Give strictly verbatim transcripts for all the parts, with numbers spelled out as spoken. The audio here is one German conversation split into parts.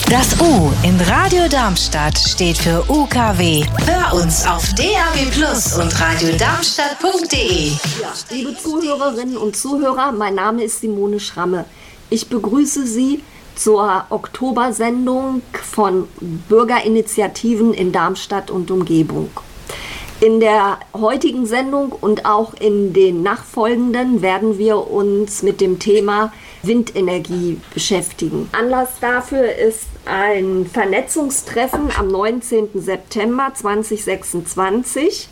Das U in Radio Darmstadt steht für U K W. Hör uns auf D A B Plus und radiodarmstadt punkt de. Ja, liebe Zuhörerinnen und Zuhörer, mein Name ist Simone Schramme. Ich begrüße Sie zur Oktobersendung von Bürgerinitiativen in Darmstadt und Umgebung. In der heutigen Sendung und auch in den nachfolgenden werden wir uns mit dem Thema Windenergie beschäftigen. Anlass dafür ist ein Vernetzungstreffen am neunzehnten September zweitausendsechsundzwanzig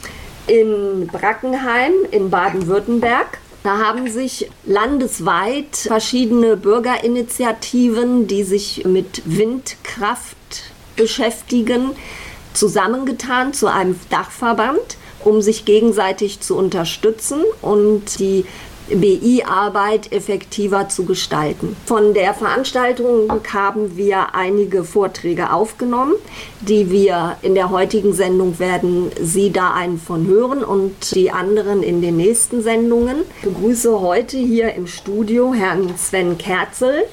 in Brackenheim in Baden-Württemberg. Da haben sich landesweit verschiedene Bürgerinitiativen, die sich mit Windkraft beschäftigen, zusammengetan zu einem Dachverband, um sich gegenseitig zu unterstützen und die B I-Arbeit effektiver zu gestalten. Von der Veranstaltung haben wir einige Vorträge aufgenommen, die wir in der heutigen Sendung werden Sie da einen von hören und die anderen in den nächsten Sendungen. Ich begrüße heute hier im Studio Herrn Sven Kerzel.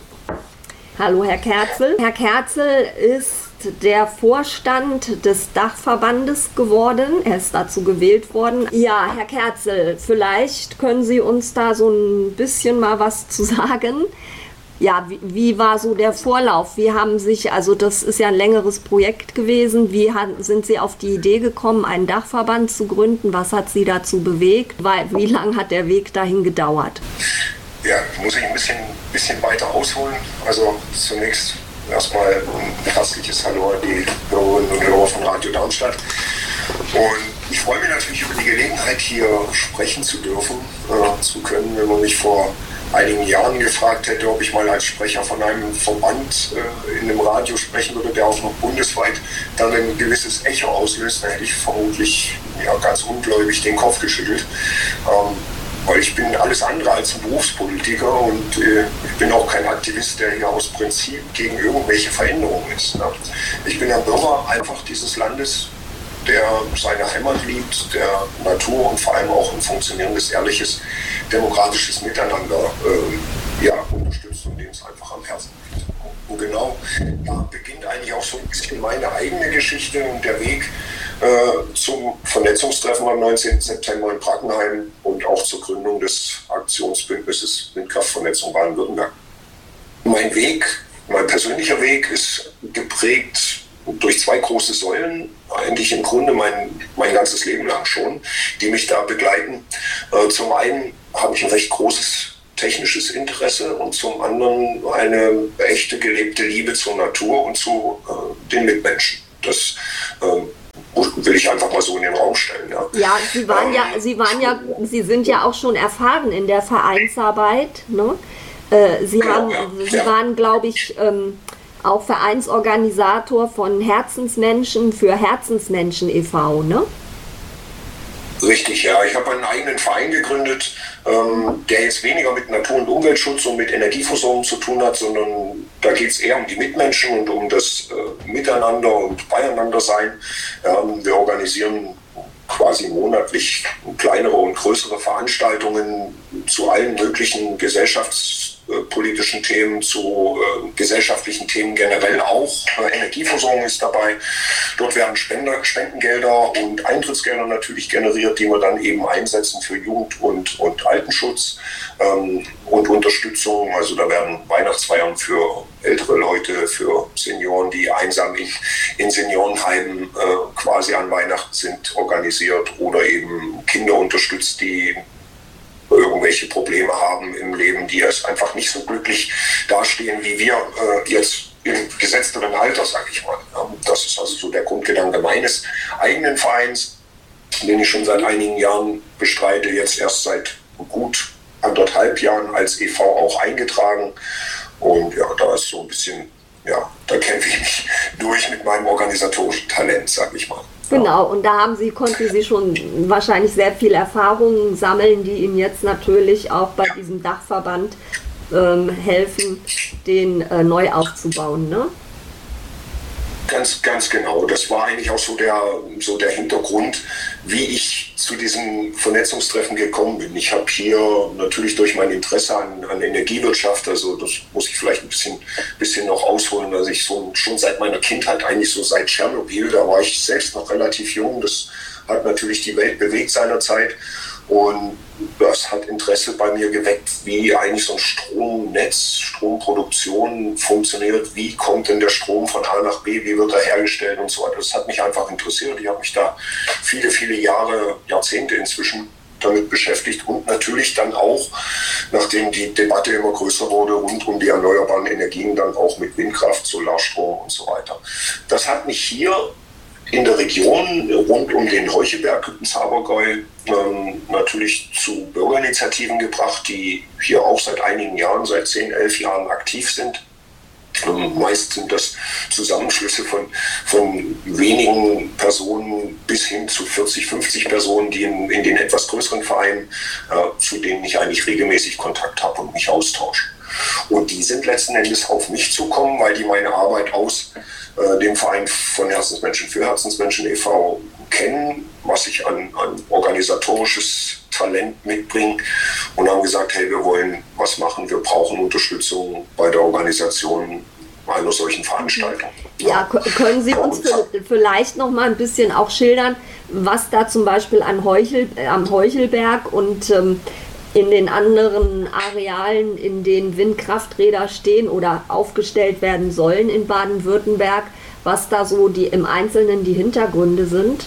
Hallo Herr Kerzel. Herr Kerzel ist der Vorstand des Dachverbandes geworden. Er ist dazu gewählt worden. Ja, Herr Kerzel, vielleicht können Sie uns da so ein bisschen mal was zu sagen. Ja, wie, wie war so der Vorlauf? Wie haben sich, also das ist ja ein längeres Projekt gewesen, wie hat, sind Sie auf die Idee gekommen, einen Dachverband zu gründen? Was hat Sie dazu bewegt? Wie lang hat der Weg dahin gedauert? Ja, muss ich ein bisschen, bisschen weiter ausholen. Also zunächst erstmal ein herzliches Hallo an die Hörerinnen und Hörer von Radio Darmstadt. Und ich freue mich natürlich über die Gelegenheit, hier sprechen zu dürfen, äh, zu können. Wenn man mich vor einigen Jahren gefragt hätte, ob ich mal als Sprecher von einem Verband äh, in einem Radio sprechen würde, der auch noch bundesweit dann ein gewisses Echo auslöst, dann hätte ich vermutlich ja, ganz ungläubig den Kopf geschüttelt. Ähm, Weil ich bin alles andere als ein Berufspolitiker und äh, ich bin auch kein Aktivist, der hier aus Prinzip gegen irgendwelche Veränderungen ist. Ne? Ich bin ein Bürger einfach dieses Landes, der seine Heimat liebt, der Natur und vor allem auch ein funktionierendes, ehrliches, demokratisches Miteinander äh, ja, unterstützt und dem es einfach am Herzen liegt. Und genau da beginnt eigentlich auch so ein bisschen meine eigene Geschichte und der Weg Äh, zum Vernetzungstreffen am neunzehnten September in Brackenheim und auch zur Gründung des Aktionsbündnisses Windkraftvernetzung Baden-Württemberg. Mein Weg, mein persönlicher Weg ist geprägt durch zwei große Säulen, eigentlich im Grunde mein, mein ganzes Leben lang schon, die mich da begleiten. Äh, zum einen habe ich ein recht großes technisches Interesse und zum anderen eine echte gelebte Liebe zur Natur und zu äh, den Mitmenschen. Das äh, will ich einfach mal so in den Raum stellen. Ja, ja Sie waren ähm, ja, Sie waren ja, Sie sind ja auch schon erfahren in der Vereinsarbeit. Ne? Äh, Sie, genau, haben, ja, Sie ja. waren, glaube ich, ähm, auch Vereinsorganisator von Herzensmenschen für Herzensmenschen e V, ne? Richtig, ja. Ich habe einen eigenen Verein gegründet, ähm, der jetzt weniger mit Natur- und Umweltschutz und mit Energieversorgung zu tun hat, sondern da geht es eher um die Mitmenschen und um das äh, Miteinander und Beieinander-Sein. Ähm, wir organisieren quasi monatlich kleinere und größere Veranstaltungen zu allen möglichen gesellschaftspolitischen Themen, zu äh, gesellschaftlichen Themen generell auch. Äh, Energieversorgung ist dabei. Dort werden Spender, Spendengelder und Eintrittsgelder natürlich generiert, die wir dann eben einsetzen für Jugend- und, und Altenschutz ähm, und Unterstützung. Also da werden Weihnachtsfeiern für ältere Leute, für Senioren, die einsam in, in Seniorenheimen äh, quasi an Weihnachten sind, organisiert oder eben Kinder unterstützt, die irgendwelche Probleme haben im Leben, die es einfach nicht so glücklich dastehen wie wir äh, jetzt im gesetzteren Alter, sage ich mal. Das ist also so der Grundgedanke meines eigenen Vereins, den ich schon seit einigen Jahren bestreite, jetzt erst seit gut anderthalb Jahren als E V auch eingetragen. Und ja, da ist so ein bisschen, ja, da kämpfe ich mich durch mit meinem organisatorischen Talent, sage ich mal. Genau, und da haben Sie, konnten Sie schon wahrscheinlich sehr viel Erfahrungen sammeln, die Ihnen jetzt natürlich auch bei diesem Dachverband ähm, helfen, den äh, neu aufzubauen, ne? Ganz, ganz genau. Das war eigentlich auch so der, so der Hintergrund, wie ich zu diesem Vernetzungstreffen gekommen bin. Ich habe hier natürlich durch mein Interesse an, an Energiewirtschaft, also das muss ich vielleicht ein bisschen bisschen noch ausholen, dass ich so schon seit meiner Kindheit, eigentlich so seit Tschernobyl, da war ich selbst noch relativ jung, das hat natürlich die Welt bewegt seinerzeit und das hat Interesse bei mir geweckt, wie eigentlich so ein Stromnetz, Stromproduktion funktioniert, wie kommt denn der Strom von A nach B, wie wird er hergestellt und so weiter. Das hat mich einfach interessiert. Ich habe mich da viele, viele Jahre, Jahrzehnte inzwischen damit beschäftigt und natürlich dann auch, nachdem die Debatte immer größer wurde, rund um die erneuerbaren Energien, dann auch mit Windkraft, Solarstrom und so weiter. Das hat mich hier in der Region rund um den Heuchelberg, Hüttens-Habergäu, ähm, natürlich zu Bürgerinitiativen gebracht, die hier auch seit einigen Jahren, seit zehn, elf Jahren aktiv sind. Ähm, meist sind das Zusammenschlüsse von, von wenigen Personen bis hin zu vierzig, fünfzig Personen, die in, in den etwas größeren Vereinen, äh, zu denen ich eigentlich regelmäßig Kontakt habe und mich austausche. Und die sind letzten Endes auf mich zukommen, weil die meine Arbeit aus äh, dem Verein von Herzensmenschen für Herzensmenschen e V kennen, was ich an, an organisatorisches Talent mitbringe und haben gesagt, hey, wir wollen was machen, wir brauchen Unterstützung bei der Organisation einer solchen Veranstaltung. Ja, können Sie uns vielleicht noch mal ein bisschen auch schildern, was da zum Beispiel an Heuchel, äh, am Heuchelberg und ähm, in den anderen Arealen, in denen Windkrafträder stehen oder aufgestellt werden sollen in Baden-Württemberg, was da so die im Einzelnen die Hintergründe sind?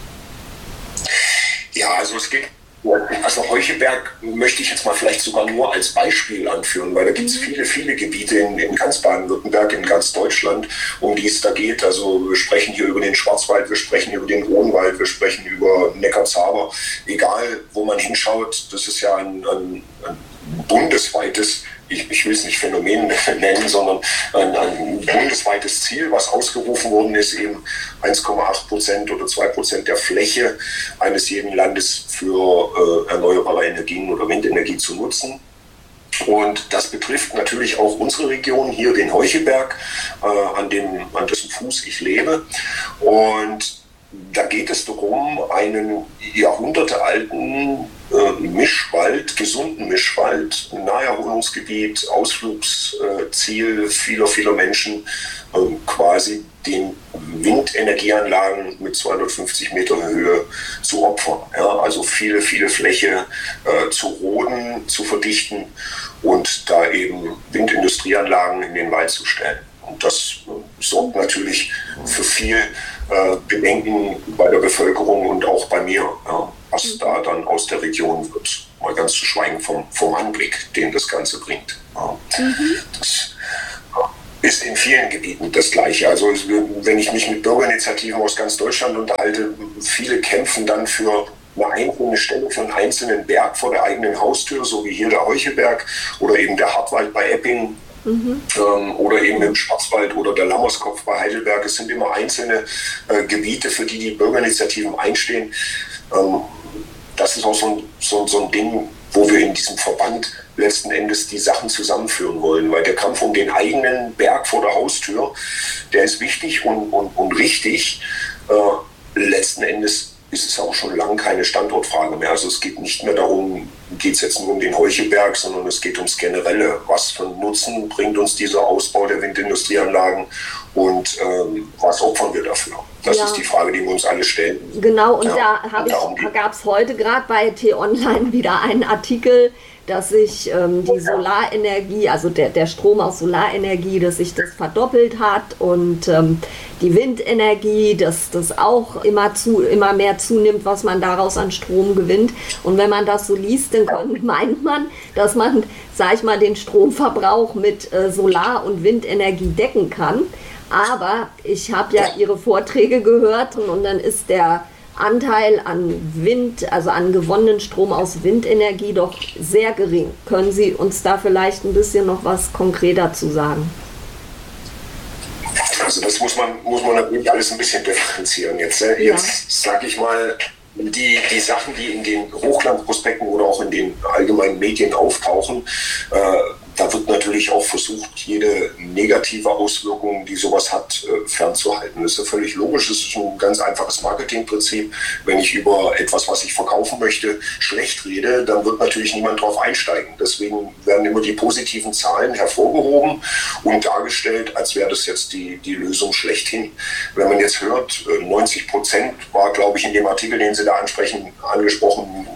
Ja, also es geht, also Heuchelberg möchte ich jetzt mal vielleicht sogar nur als Beispiel anführen, weil da gibt es viele, viele Gebiete in, in ganz Baden-Württemberg, in ganz Deutschland, um die es da geht. Also wir sprechen hier über den Schwarzwald, wir sprechen über den Odenwald, wir sprechen über Neckar-Zaber. Egal, wo man hinschaut, das ist ja ein, ein, ein bundesweites, ich, ich will es nicht Phänomen nennen, sondern ein, ein bundesweites Ziel, was ausgerufen worden ist, eben eins Komma acht Prozent oder zwei Prozent der Fläche eines jeden Landes für äh, erneuerbare Energien oder Windenergie zu nutzen. Und das betrifft natürlich auch unsere Region, hier den Heuchelberg, äh, an, dem, an dessen Fuß ich lebe. Und da geht es darum, einen jahrhundertealten äh, Mischwald, gesunden Mischwald, Naherholungsgebiet, Ausflugsziel vieler, vieler Menschen, äh, quasi den Windenergieanlagen mit zweihundertfünfzig Meter Höhe zu opfern. Ja, also viele, viele Fläche äh, zu roden, zu verdichten und da eben Windindustrieanlagen in den Wald zu stellen. Und das äh, sorgt natürlich für viel äh, Bedenken bei der Bevölkerung und auch bei mir, ja, was mhm. da dann aus der Region wird. Mal ganz zu schweigen vom, vom Anblick, den das Ganze bringt. Ja. Mhm. Das ist in vielen Gebieten das Gleiche. Also wenn ich mich mit Bürgerinitiativen aus ganz Deutschland unterhalte, viele kämpfen dann für eine einzelne Stelle, für einen einzelnen Berg vor der eigenen Haustür, so wie hier der Heuchelberg oder eben der Hartwald bei Epping. Mhm. Ähm, oder eben im Schwarzwald oder der Lammerskopf bei Heidelberg. Es sind immer einzelne äh, Gebiete, für die die Bürgerinitiativen einstehen. Ähm, das ist auch so ein, so, so ein Ding, wo wir in diesem Verband letzten Endes die Sachen zusammenführen wollen. Weil der Kampf um den eigenen Berg vor der Haustür, der ist wichtig und, und, und richtig. Äh, letzten Endes ist es auch schon lange keine Standortfrage mehr. Also es geht nicht mehr darum, geht es jetzt nur um den Heuchelberg, sondern es geht ums Generelle. Was für einen Nutzen bringt uns dieser Ausbau der Windindustrieanlagen und ähm, was opfern wir dafür? Das ja. ist die Frage, die wir uns alle stellen. Genau, und ja, da, da gab es heute gerade bei T-Online wieder einen Artikel, dass sich ähm, die Solarenergie, also der, der Strom aus Solarenergie, dass sich das verdoppelt hat und ähm, die Windenergie, dass das auch immer, zu, immer mehr zunimmt, was man daraus an Strom gewinnt. Und wenn man das so liest, dann kann, meint man, dass man, sag ich mal, den Stromverbrauch mit äh, Solar- und Windenergie decken kann. Aber ich habe ja Ihre Vorträge gehört und dann ist der Anteil an Wind, also an gewonnenen Strom aus Windenergie doch sehr gering. Können Sie uns da vielleicht ein bisschen noch was konkreter zu sagen? Also das muss man, muss man natürlich alles ein bisschen differenzieren. Jetzt, äh, jetzt ja. sage ich mal, die, die Sachen, die in den Hochglanzprospekten oder auch in den allgemeinen Medien auftauchen, äh, da wird natürlich auch versucht, jede negative Auswirkung, die sowas hat, äh, fernzuhalten. Das ist ja völlig logisch. Das ist ein ganz einfaches Marketingprinzip. Wenn ich über etwas, was ich verkaufen möchte, schlecht rede, dann wird natürlich niemand drauf einsteigen. Deswegen werden immer die positiven Zahlen hervorgehoben und dargestellt, als wäre das jetzt die, die Lösung schlechthin. Wenn man jetzt hört, neunzig Prozent war, glaube ich, in dem Artikel, den Sie da ansprechen, angesprochen,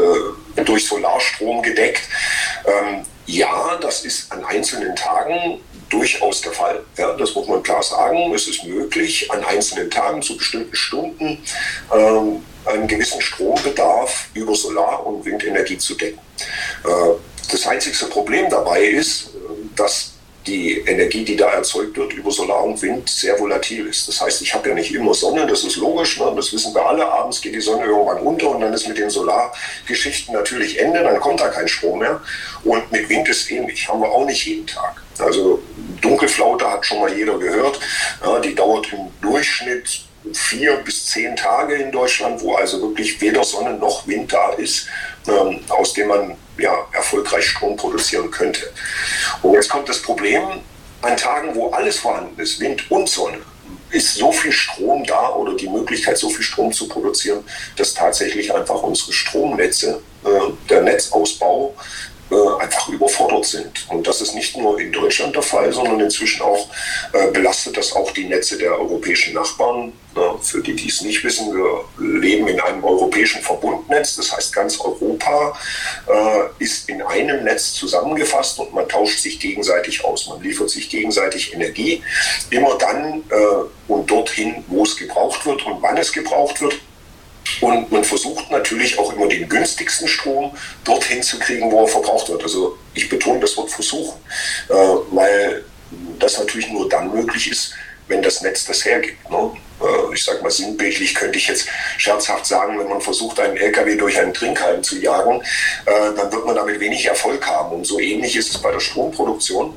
äh, durch Solarstrom gedeckt. Ähm, ja, das ist an einzelnen Tagen durchaus der Fall. Ja, das muss man klar sagen. Es ist möglich, an einzelnen Tagen zu bestimmten Stunden ähm, einen gewissen Strombedarf über Solar- und Windenergie zu decken. Äh, das einzigste Problem dabei ist, dass die Energie, die da erzeugt wird über Solar und Wind, sehr volatil ist. Das heißt, ich habe ja nicht immer Sonne, das ist logisch, ne? Das wissen wir alle. Abends geht die Sonne irgendwann unter und dann ist mit den Solargeschichten natürlich Ende, dann kommt da kein Strom mehr. Und mit Wind ist ähnlich, haben wir auch nicht jeden Tag. Also Dunkelflaute hat schon mal jeder gehört. Ja, die dauert im Durchschnitt vier bis zehn Tage in Deutschland, wo also wirklich weder Sonne noch Wind da ist, ähm, aus dem man ja, erfolgreich Strom produzieren könnte. Und jetzt kommt das Problem, an Tagen, wo alles vorhanden ist, Wind und Sonne, ist so viel Strom da oder die Möglichkeit, so viel Strom zu produzieren, dass tatsächlich einfach unsere Stromnetze, äh, der Netzausbau, äh, einfach überfordert sind. Und das ist nicht nur in Deutschland der Fall, sondern inzwischen auch äh, belastet das auch die Netze der europäischen Nachbarn. Ja, für die, die es nicht wissen, wir leben in einem europäischen Verbundnetz. Das heißt, ganz Europa äh, ist in einem Netz zusammengefasst und man tauscht sich gegenseitig aus. Man liefert sich gegenseitig Energie, immer dann äh, und dorthin, wo es gebraucht wird und wann es gebraucht wird. Und man versucht natürlich auch immer den günstigsten Strom dorthin zu kriegen, wo er verbraucht wird. Also ich betone das Wort versuchen, äh, weil das natürlich nur dann möglich ist, wenn das Netz das hergibt. Ne? Äh, ich sage mal sinnbildlich könnte ich jetzt scherzhaft sagen, wenn man versucht, einen L K W durch einen Trinkhalm zu jagen, äh, dann wird man damit wenig Erfolg haben. Und so ähnlich ist es bei der Stromproduktion.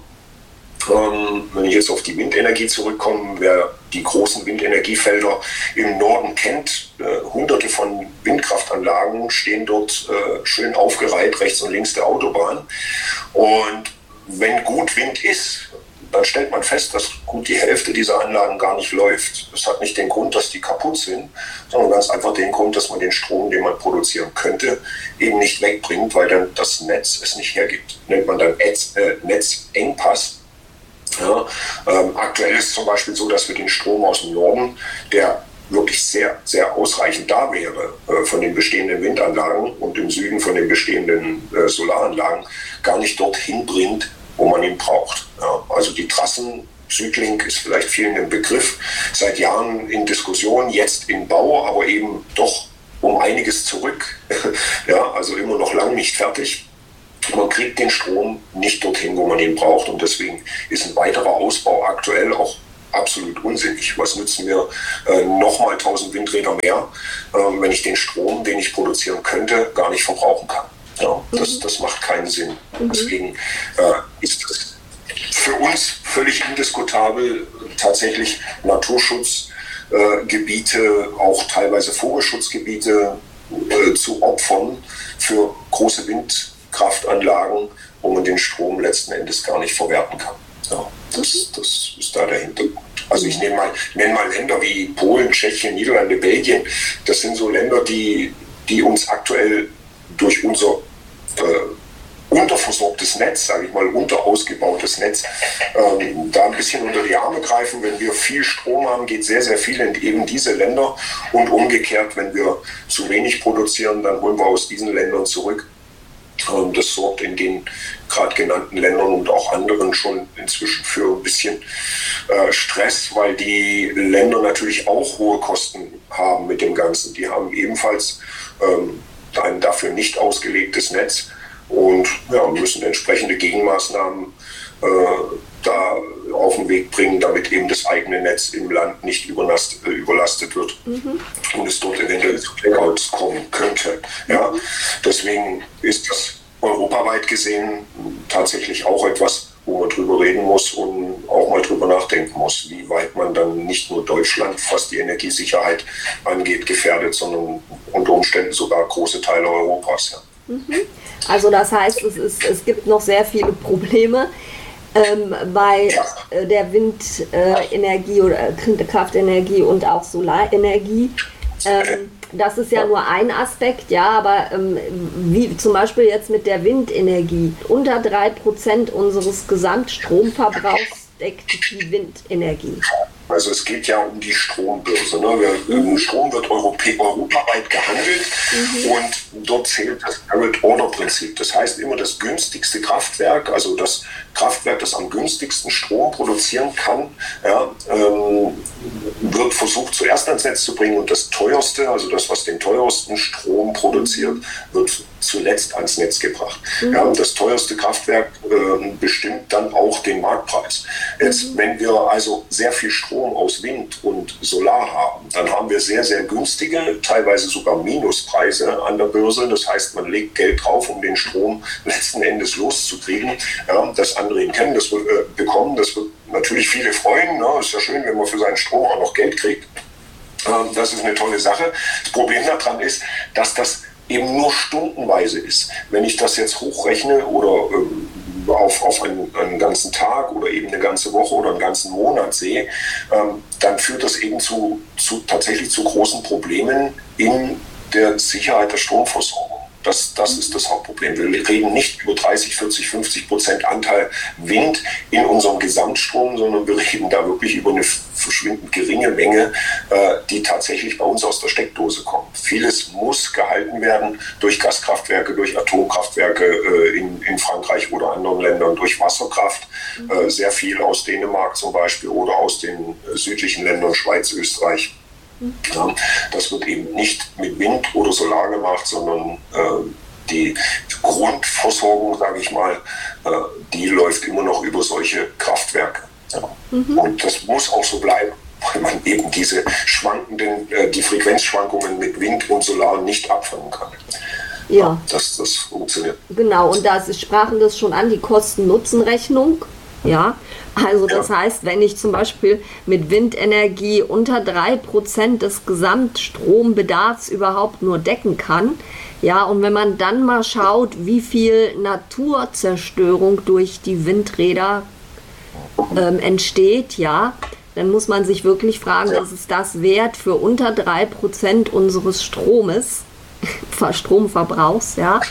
Ähm, wenn ich jetzt auf die Windenergie zurückkomme, wer die großen Windenergiefelder im Norden kennt, äh, hunderte von Windkraftanlagen stehen dort äh, schön aufgereiht, rechts und links der Autobahn. Und wenn gut Wind ist, dann stellt man fest, dass gut die Hälfte dieser Anlagen gar nicht läuft. Das hat nicht den Grund, dass die kaputt sind, sondern ganz einfach den Grund, dass man den Strom, den man produzieren könnte, eben nicht wegbringt, weil dann das Netz es nicht hergibt. Nennt man dann Netz, äh, Netzengpass. Ja, ähm, aktuell ist es zum Beispiel so, dass wir den Strom aus dem Norden, der wirklich sehr, sehr ausreichend da wäre äh, von den bestehenden Windanlagen und im Süden von den bestehenden äh, Solaranlagen, gar nicht dorthin bringt, wo man ihn braucht. Ja, also die Trassen, Südlink ist vielleicht vielen ein Begriff, seit Jahren in Diskussion, jetzt in Bau, aber eben doch um einiges zurück. Ja, also immer noch lang nicht fertig. Man kriegt den Strom nicht dorthin, wo man ihn braucht, und deswegen ist ein weiterer Ausbau aktuell auch absolut unsinnig. Was nützen mir äh, nochmal tausend Windräder mehr, äh, wenn ich den Strom, den ich produzieren könnte, gar nicht verbrauchen kann? Ja, das, das macht keinen Sinn. Mhm. Deswegen äh, ist das für uns völlig indiskutabel, tatsächlich Naturschutzgebiete, äh, auch teilweise Vogelschutzgebiete äh, zu opfern für große Windkraftanlagen, wo man den Strom letzten Endes gar nicht verwerten kann. Ja, das, das ist da der Hintergrund. Also ich nenne mal, nenne mal Länder wie Polen, Tschechien, Niederlande, Belgien. Das sind so Länder, die, die uns aktuell durch unser äh, unterversorgtes Netz, sage ich mal, unterausgebautes Netz, ähm, da ein bisschen unter die Arme greifen. Wenn wir viel Strom haben, geht sehr, sehr viel in eben diese Länder. Und umgekehrt, wenn wir zu wenig produzieren, dann holen wir aus diesen Ländern zurück. Ähm, das sorgt in den gerade genannten Ländern und auch anderen schon inzwischen für ein bisschen äh, Stress, weil die Länder natürlich auch hohe Kosten haben mit dem Ganzen. Die haben ebenfalls ähm, ein dafür nicht ausgelegtes Netz und ja, müssen entsprechende Gegenmaßnahmen äh, da auf den Weg bringen, damit eben das eigene Netz im Land nicht überlastet, äh, überlastet wird mhm. und es dort eventuell zu Blackouts kommen könnte. Ja? Mhm. Deswegen ist das europaweit gesehen tatsächlich auch etwas, wo man drüber reden muss und auch mal drüber nachdenken muss, wie weit man dann nicht nur Deutschland, was die Energiesicherheit angeht, gefährdet, sondern unter Umständen sogar große Teile Europas. Ja. Also das heißt, es, ist, es gibt noch sehr viele Probleme ähm, bei äh, der Windenergie äh, oder Kraftenergie und auch Solarenergie. Ähm, das ist ja nur ein Aspekt, ja, aber ähm, wie zum Beispiel jetzt mit der Windenergie. Unter drei Prozent unseres Gesamtstromverbrauchs deckt die Windenergie. Also es geht ja um die Strombörse. Ne? Wir, mhm. Strom wird europä- europaweit gehandelt mhm. und dort zählt das Merit-Order-Prinzip. Das heißt immer das günstigste Kraftwerk, also das Kraftwerk, das am günstigsten Strom produzieren kann, ja, ähm, wird versucht zuerst ans Netz zu bringen und das teuerste, also das, was den teuersten Strom produziert, wird zuletzt ans Netz gebracht. Mhm. Ja, das teuerste Kraftwerk äh, bestimmt dann auch den Marktpreis. Jetzt, mhm. wenn wir also sehr viel Strom aus Wind und Solar haben, dann haben wir sehr, sehr günstige, teilweise sogar Minuspreise an der Börse. Das heißt, man legt Geld drauf, um den Strom letzten Endes loszukriegen. Ja, das andere ihn kennen, das wird, äh, bekommen, das wird natürlich viele freuen. Ne? Ist ja schön, wenn man für seinen Strom auch noch Geld kriegt. Ähm, das ist eine tolle Sache. Das Problem daran ist, dass das eben nur stundenweise ist. Wenn ich das jetzt hochrechne oder ähm, auf, auf einen, einen ganzen Tag oder eben eine ganze Woche oder einen ganzen Monat sehe, ähm, dann führt das eben zu, zu tatsächlich zu großen Problemen in der Sicherheit der Stromversorgung. Das, das ist das Hauptproblem. Wir reden nicht über dreißig, vierzig, fünfzig Prozent Anteil Wind in unserem Gesamtstrom, sondern wir reden da wirklich über eine verschwindend geringe Menge, äh, die tatsächlich bei uns aus der Steckdose kommt. Vieles muss gehalten werden durch Gaskraftwerke, durch Atomkraftwerke äh, in, in Frankreich oder anderen Ländern, durch Wasserkraft, äh, sehr viel aus Dänemark zum Beispiel oder aus den äh, südlichen Ländern, Schweiz, Österreich. Ja, das wird eben nicht mit Wind oder Solar gemacht, sondern äh, die Grundversorgung, sage ich mal, äh, die läuft immer noch über solche Kraftwerke. Ja. Mhm. Und das muss auch so bleiben, weil man eben diese schwankenden, äh, die Frequenzschwankungen mit Wind und Solar nicht abfangen kann. Ja. Ja, dass das funktioniert. Genau, und da Sie sprachen das schon an, die Kosten-Nutzen-Rechnung. Ja, also das ja. heißt, wenn ich zum Beispiel mit Windenergie unter drei Prozent des Gesamtstrombedarfs überhaupt nur decken kann, ja, und wenn man dann mal schaut, wie viel Naturzerstörung durch die Windräder ähm, entsteht, ja, dann muss man sich wirklich fragen, ja. was ist das wert für unter drei Prozent unseres Stromes, Stromverbrauchs, ja,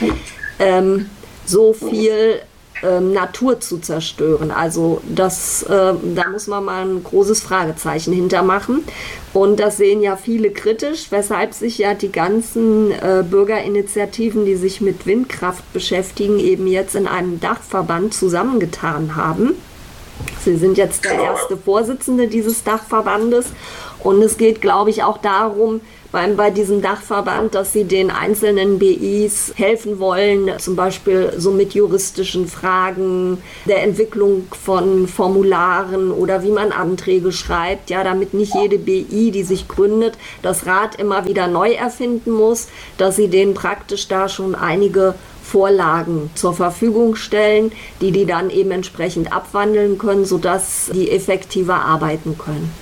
ähm, so viel Ähm, Natur zu zerstören. Also das, äh, da muss man mal ein großes Fragezeichen hintermachen. Und das sehen ja viele kritisch, weshalb sich ja die ganzen äh, Bürgerinitiativen, die sich mit Windkraft beschäftigen, eben jetzt in einem Dachverband zusammengetan haben. Sie sind jetzt der erste Vorsitzende dieses Dachverbandes. Und es geht, glaube ich, auch darum, Beim, bei diesem Dachverband, dass sie den einzelnen B Is helfen wollen, zum Beispiel so mit juristischen Fragen, der Entwicklung von Formularen oder wie man Anträge schreibt, ja, damit nicht jede B I, die sich gründet, das Rad immer wieder neu erfinden muss, dass sie denen praktisch da schon einige Vorlagen zur Verfügung stellen, die die dann eben entsprechend abwandeln können, sodass die effektiver arbeiten können.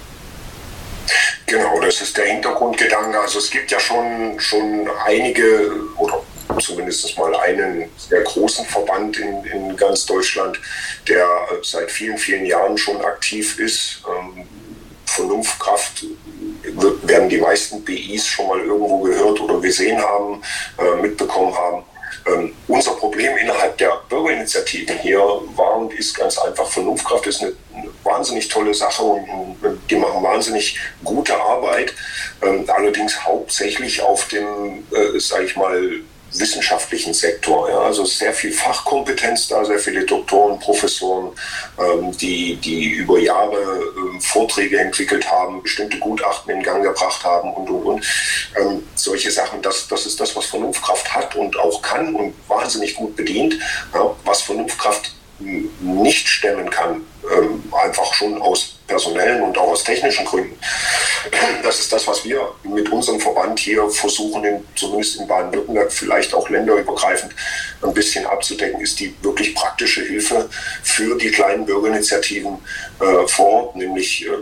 Genau, das ist der Hintergrundgedanke. Also es gibt ja schon, schon einige, oder zumindest mal einen sehr großen Verband in, in ganz Deutschland, der seit vielen, vielen Jahren schon aktiv ist. Ähm, Vernunftkraft wird, werden die meisten B Is schon mal irgendwo gehört oder gesehen haben, äh, mitbekommen haben. Ähm, unser Problem innerhalb der Bürgerinitiativen hier war und ist ganz einfach, Vernunftkraft ist eine, eine wahnsinnig tolle Sache und, und die machen wahnsinnig gute Arbeit, ähm, allerdings hauptsächlich auf dem, äh, sage ich mal, wissenschaftlichen Sektor. Ja, also sehr viel Fachkompetenz da, sehr viele Doktoren, Professoren, ähm, die, die über Jahre ähm, Vorträge entwickelt haben, bestimmte Gutachten in Gang gebracht haben und, und, und. Ähm, solche Sachen, das, das ist das, was Vernunftkraft hat und auch kann und wahnsinnig gut bedient. Ja, was Vernunftkraft nicht stemmen kann, ähm, einfach schon aus personellen und auch aus technischen Gründen. Das ist das, was wir mit unserem Verband hier versuchen, in, zumindest in Baden-Württemberg, vielleicht auch länderübergreifend ein bisschen abzudecken, ist die wirklich praktische Hilfe für die kleinen Bürgerinitiativen äh, vor Ort, nämlich äh,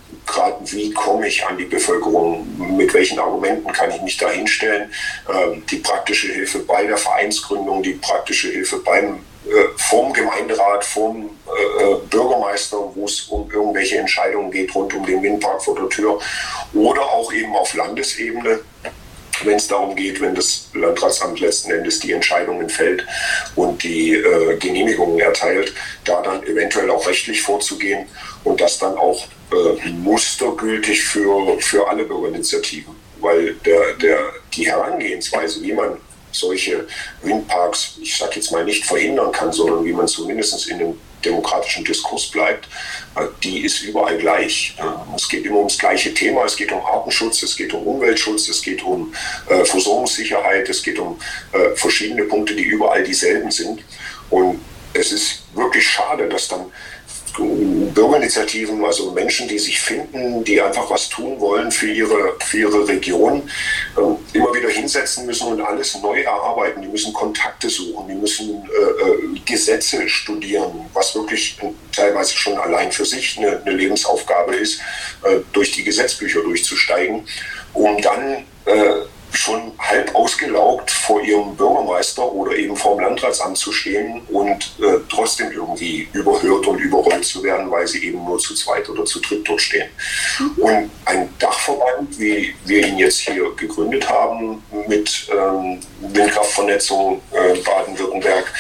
gerade wie komme ich an die Bevölkerung, mit welchen Argumenten kann ich mich da hinstellen. Ähm, die praktische Hilfe bei der Vereinsgründung, die praktische Hilfe beim äh, vom Gemeinderat, vom äh, Bürgermeister, wo es um irgendwelche Entscheidungen geht rund um den Windpark vor der Tür, oder auch eben auf Landesebene, wenn es darum geht, wenn das Landratsamt letzten Endes die Entscheidungen fällt und die äh, Genehmigungen erteilt, da dann eventuell auch rechtlich vorzugehen und das dann auch äh, mustergültig für, für alle Bürgerinitiativen. Weil der, der, die Herangehensweise, wie man solche Windparks, ich sage jetzt mal, nicht verhindern kann, sondern wie man zumindest in einem demokratischen Diskurs bleibt, die ist überall gleich. Es geht immer ums gleiche Thema, es geht um Artenschutz, es geht um Umweltschutz, es geht um äh, Versorgungssicherheit, es geht um äh, verschiedene Punkte, die überall dieselben sind. Und es ist wirklich schade, dass dann Bürgerinitiativen, also Menschen, die sich finden, die einfach was tun wollen für ihre, für ihre Region, äh, immer wieder hinsetzen müssen und alles neu erarbeiten. Die müssen Kontakte suchen, die müssen äh, Gesetze studieren, was wirklich teilweise schon allein für sich eine, eine Lebensaufgabe ist, äh, durch die Gesetzbücher durchzusteigen, um dann äh, schon halb ausgelaugt vor ihrem Bürgermeister oder eben vor dem Landratsamt zu stehen und äh, trotzdem irgendwie überhört und überrollt zu werden, weil sie eben nur zu zweit oder zu dritt dort stehen. Mhm. Und ein Dachverband, wie wir ihn jetzt hier gegründet haben, mit ähm, Windkraftvernetzung äh, Baden-Württemberg,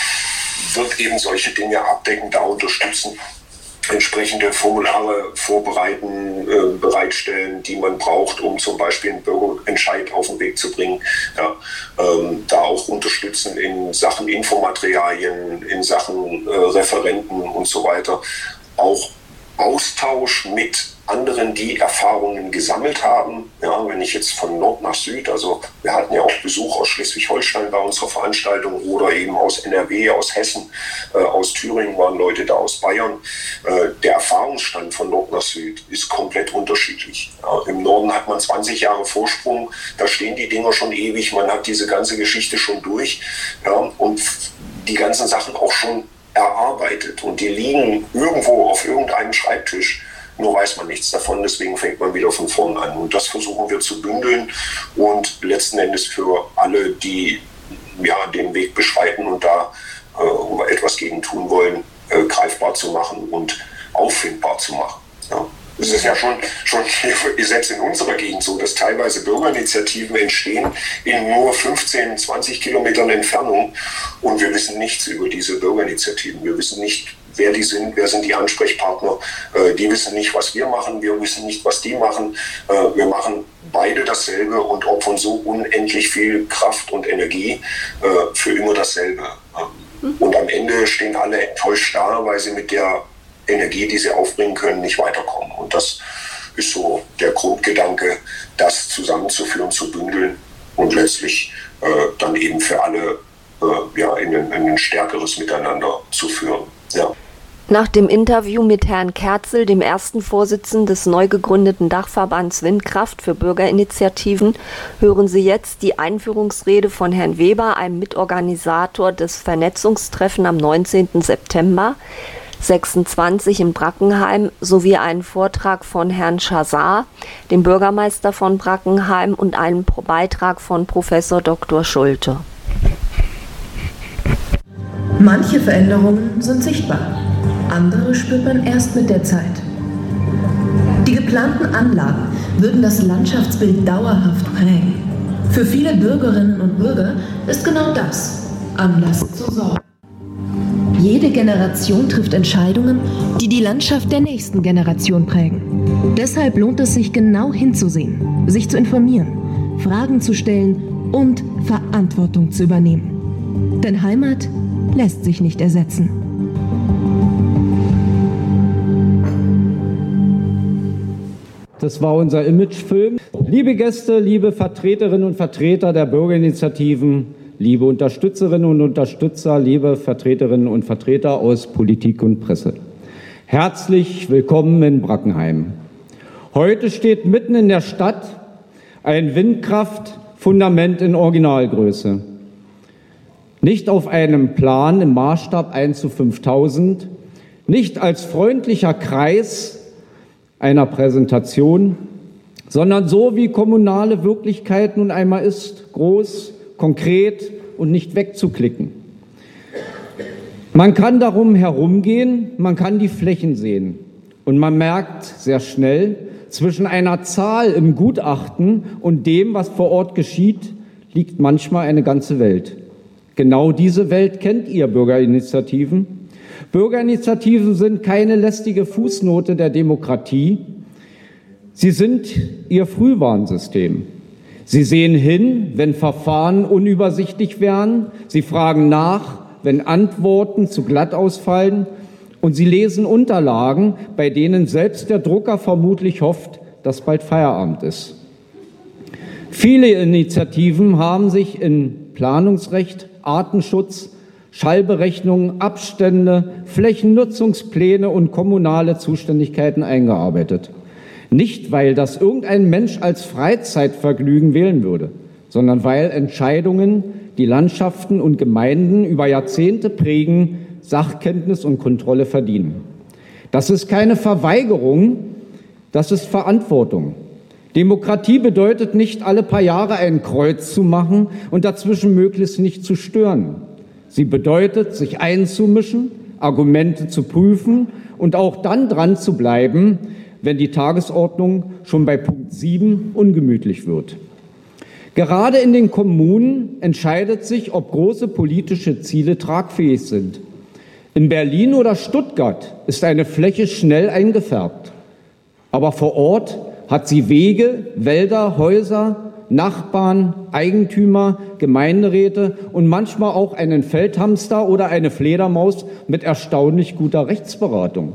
wird eben solche Dinge abdecken, da unterstützen, entsprechende Formulare vorbereiten, äh, bereitstellen, die man braucht, um zum Beispiel einen Bürgerentscheid auf den Weg zu bringen. Ja, ähm, da auch unterstützen in Sachen Infomaterialien, in Sachen äh, Referenten und so weiter. Auch Austausch mit anderen, die Erfahrungen gesammelt haben. Ja, wenn ich jetzt von Nord nach Süd, also wir hatten ja auch Besuch aus Schleswig-Holstein bei unserer Veranstaltung oder eben aus N R W, aus Hessen, äh, aus Thüringen waren Leute da, aus Bayern. Äh, der Erfahrungsstand von Nord nach Süd ist komplett unterschiedlich. Ja, im Norden hat man zwanzig Jahre Vorsprung, da stehen die Dinger schon ewig, man hat diese ganze Geschichte schon durch, ja, und die ganzen Sachen auch schon erarbeitet und die liegen irgendwo auf irgendeinem Schreibtisch. Nur weiß man nichts davon, deswegen fängt man wieder von vorn an. Und das versuchen wir zu bündeln und letzten Endes für alle, die ja, den Weg beschreiten und da äh, etwas gegen tun wollen, äh, greifbar zu machen und auffindbar zu machen. Ja. Es ist ja schon, schon selbst in unserer Gegend so, dass teilweise Bürgerinitiativen entstehen in nur fünfzehn, zwanzig Kilometern Entfernung und wir wissen nichts über diese Bürgerinitiativen. Wir wissen nicht, wer die sind, wer sind die Ansprechpartner. Äh, die wissen nicht, was wir machen, wir wissen nicht, was die machen. Äh, wir machen beide dasselbe und opfern so unendlich viel Kraft und Energie äh, für immer dasselbe. Ähm, und am Ende stehen alle enttäuscht da, weil sie mit der Energie, die sie aufbringen können, nicht weiterkommen. Und das ist so der Grundgedanke, das zusammenzuführen, zu bündeln und letztlich äh, dann eben für alle äh, ja, in, ein, in ein stärkeres Miteinander zu führen. Ja. Nach dem Interview mit Herrn Kerzel, dem ersten Vorsitzenden des neu gegründeten Dachverbands Windkraft für Bürgerinitiativen, hören Sie jetzt die Einführungsrede von Herrn Weber, einem Mitorganisator des Vernetzungstreffens am neunzehnten September sechsundzwanzig in Brackenheim, sowie einen Vortrag von Herrn Schazar, dem Bürgermeister von Brackenheim, und einen Beitrag von Professor Doktor Schulte. Manche Veränderungen sind sichtbar, andere spürt man erst mit der Zeit. Die geplanten Anlagen würden das Landschaftsbild dauerhaft prägen. Für viele Bürgerinnen und Bürger ist genau das Anlass zur Sorge. Jede Generation trifft Entscheidungen, die die Landschaft der nächsten Generation prägen. Deshalb lohnt es sich, genau hinzusehen, sich zu informieren, Fragen zu stellen und Verantwortung zu übernehmen. Denn Heimat lässt sich nicht ersetzen. Das war unser Imagefilm. Liebe Gäste, liebe Vertreterinnen und Vertreter der Bürgerinitiativen, liebe Unterstützerinnen und Unterstützer, liebe Vertreterinnen und Vertreter aus Politik und Presse. Herzlich willkommen in Brackenheim. Heute steht mitten in der Stadt ein Windkraftfundament in Originalgröße. Nicht auf einem Plan im Maßstab eins zu fünftausend, nicht als freundlicher Kreis einer Präsentation, sondern so, wie kommunale Wirklichkeit nun einmal ist, groß, konkret und nicht wegzuklicken. Man kann darum herumgehen, man kann die Flächen sehen und man merkt sehr schnell, zwischen einer Zahl im Gutachten und dem, was vor Ort geschieht, liegt manchmal eine ganze Welt. Genau diese Welt kennt ihr Bürgerinitiativen. Bürgerinitiativen sind keine lästige Fußnote der Demokratie. Sie sind ihr Frühwarnsystem. Sie sehen hin, wenn Verfahren unübersichtlich werden. Sie fragen nach, wenn Antworten zu glatt ausfallen. Und sie lesen Unterlagen, bei denen selbst der Drucker vermutlich hofft, dass bald Feierabend ist. Viele Initiativen haben sich in Planungsrecht, Artenschutz, Schallberechnungen, Abstände, Flächennutzungspläne und kommunale Zuständigkeiten eingearbeitet. Nicht, weil das irgendein Mensch als Freizeitvergnügen wählen würde, sondern weil Entscheidungen, die Landschaften und Gemeinden über Jahrzehnte prägen, Sachkenntnis und Kontrolle verdienen. Das ist keine Verweigerung, das ist Verantwortung. Demokratie bedeutet nicht, alle paar Jahre ein Kreuz zu machen und dazwischen möglichst nicht zu stören. Sie bedeutet, sich einzumischen, Argumente zu prüfen und auch dann dran zu bleiben, wenn die Tagesordnung schon bei Punkt sieben ungemütlich wird. Gerade in den Kommunen entscheidet sich, ob große politische Ziele tragfähig sind. In Berlin oder Stuttgart ist eine Fläche schnell eingefärbt, aber vor Ort hat sie Wege, Wälder, Häuser, Nachbarn, Eigentümer, Gemeinderäte und manchmal auch einen Feldhamster oder eine Fledermaus mit erstaunlich guter Rechtsberatung.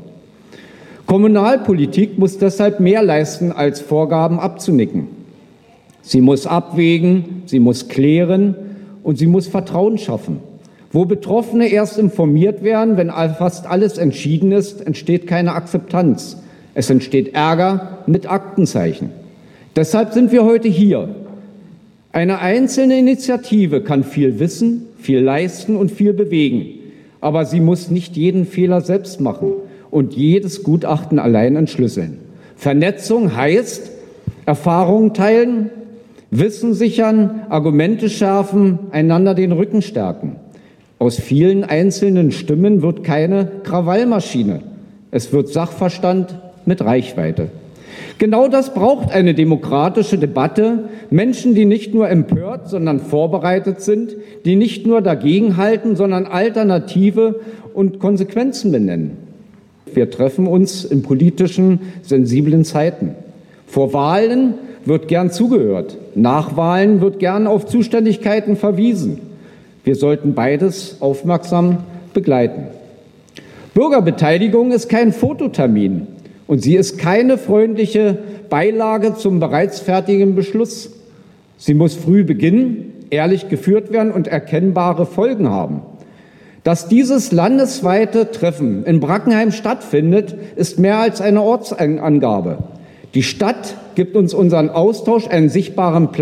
Kommunalpolitik muss deshalb mehr leisten, als Vorgaben abzunicken. Sie muss abwägen, sie muss klären und sie muss Vertrauen schaffen. Wo Betroffene erst informiert werden, wenn fast alles entschieden ist, entsteht keine Akzeptanz. Es entsteht Ärger mit Aktenzeichen. Deshalb sind wir heute hier. Eine einzelne Initiative kann viel wissen, viel leisten und viel bewegen. Aber sie muss nicht jeden Fehler selbst machen und jedes Gutachten allein entschlüsseln. Vernetzung heißt Erfahrungen teilen, Wissen sichern, Argumente schärfen, einander den Rücken stärken. Aus vielen einzelnen Stimmen wird keine Krawallmaschine. Es wird Sachverstand mit Reichweite. Genau das braucht eine demokratische Debatte. Menschen, die nicht nur empört, sondern vorbereitet sind, die nicht nur dagegenhalten, sondern Alternative und Konsequenzen benennen. Wir treffen uns in politischen, sensiblen Zeiten. Vor Wahlen wird gern zugehört. Nach Wahlen wird gern auf Zuständigkeiten verwiesen. Wir sollten beides aufmerksam begleiten. Bürgerbeteiligung ist kein Fototermin und sie ist keine freundliche Beilage zum bereits fertigen Beschluss. Sie muss früh beginnen, ehrlich geführt werden und erkennbare Folgen haben. Dass dieses landesweite Treffen in Brackenheim stattfindet, ist mehr als eine Ortsangabe. Die Stadt gibt uns unseren Austausch einen sichtbaren Platz.